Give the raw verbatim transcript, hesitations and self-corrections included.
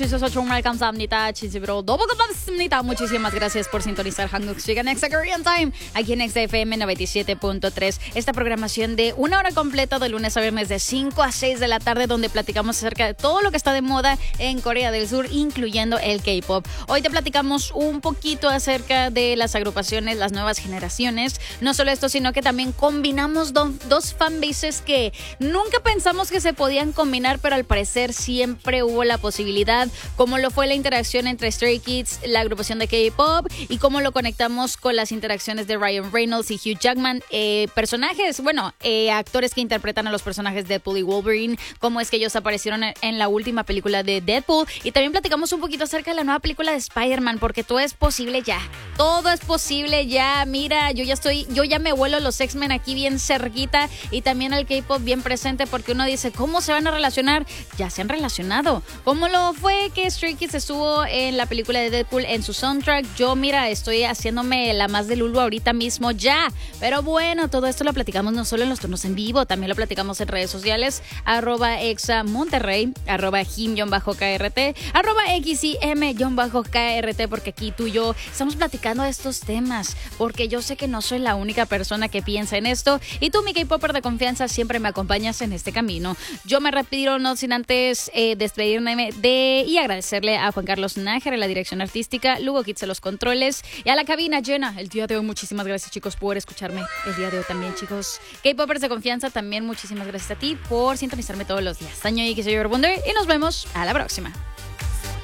Muchísimas gracias por sintonizar Hanguk Chicken Nexa Korean Time aquí en X F M noventa y siete punto tres. Esta programación de una hora completa de lunes a viernes de cinco a seis de la tarde, donde platicamos acerca de todo lo que está de moda en Corea del Sur, incluyendo el K-pop. Hoy te platicamos un poquito acerca de las agrupaciones, las nuevas generaciones. No solo esto, sino que también combinamos do- dos fanbases que nunca pensamos que se podían combinar, pero al parecer siempre hubo la posibilidad, como lo fue la interacción entre Stray Kids, la agrupación de K-pop, y cómo lo conectamos con las interacciones de Ryan Reynolds y Hugh Jackman, eh, personajes, bueno, eh, actores que interpretan a los personajes Deadpool y Wolverine, cómo es que ellos aparecieron en la última película de Deadpool. Y también platicamos un poquito acerca de la nueva película de Spider-Man, porque todo es posible ya, todo es posible ya. Mira, yo ya estoy, yo ya me vuelo los X-Men aquí bien cerquita, y también el K-pop bien presente, porque uno dice, ¿cómo se van a relacionar? Ya se han relacionado. ¿Cómo lo fue que Stray Kids estuvo en la película de Deadpool en su soundtrack? Yo, mira, estoy haciéndome la más de Lulu ahorita mismo ya. Pero bueno, todo esto lo platicamos no solo en los turnos en vivo, también lo platicamos en redes sociales, arroba exa Monterrey, arroba him-krt, arroba xim-krt, porque aquí tú y yo estamos platicando de estos temas, porque yo sé que no soy la única persona que piensa en esto, y tú, mi K-popper de confianza, siempre me acompañas en este camino. Yo me retiro, no sin antes eh, despedirme de y agradecerle a Juan Carlos Nájera, la dirección artística, Lugo Kitz a los controles, y a la cabina llena el día de hoy. Muchísimas gracias, chicos, por escucharme el día de hoy también, chicos. K-popers de confianza, también muchísimas gracias a ti por sintonizarme todos los días. Daño y que soy Wonder, y nos vemos a la próxima.